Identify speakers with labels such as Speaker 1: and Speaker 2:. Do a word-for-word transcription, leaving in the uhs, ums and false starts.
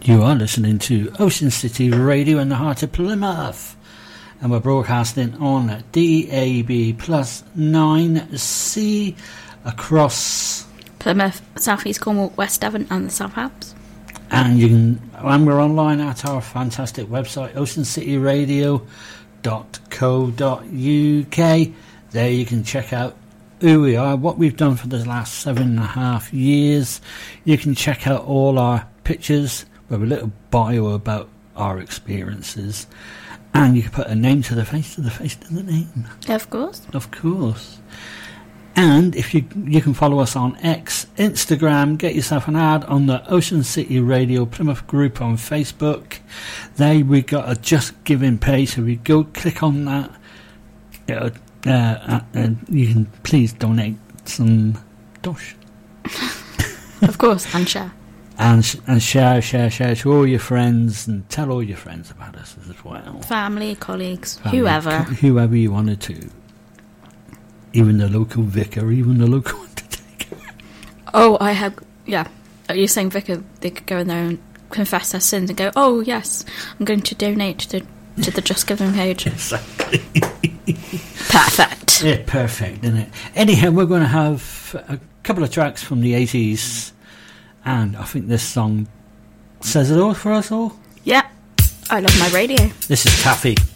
Speaker 1: You are listening to Ocean City Radio in the heart of Plymouth, and we're broadcasting on D A B plus nine C across
Speaker 2: Plymouth, South East Cornwall, West Devon and the South Alps.
Speaker 1: And you can, and we're online at our fantastic website, ocean city radio dot co dot U K. There you can check out who we are, what we've done for the last seven and a half years. You can check out all our pictures with a little bio about our experiences, and you can put a name to the face, to the face to the name.
Speaker 2: Of course.
Speaker 1: Of course. And if you you can follow us on X, Instagram, get yourself an ad on the Ocean City Radio Plymouth group on Facebook. There we got a Just Giving page, so we go click on that. It'll, uh, and you can please donate some dosh.
Speaker 2: Of course, and share.
Speaker 1: And, sh- and share, share, share to all your friends, and tell all your friends about us as well.
Speaker 2: Family, colleagues,
Speaker 1: Family,
Speaker 2: whoever.
Speaker 1: Co- whoever you wanted to. Even the local vicar, even the local undertaker.
Speaker 2: Oh, I have, yeah. Are you saying vicar, they could go in there and confess their sins and go, oh, yes, I'm going to donate to, to the Just Giving page.
Speaker 1: Exactly.
Speaker 2: Perfect.
Speaker 1: Yeah, perfect, isn't it? Anyhow, we're going to have a couple of tracks from the eighties. And I think this song says it all for us all.
Speaker 2: Yeah, I love my radio.
Speaker 1: This is Taffy.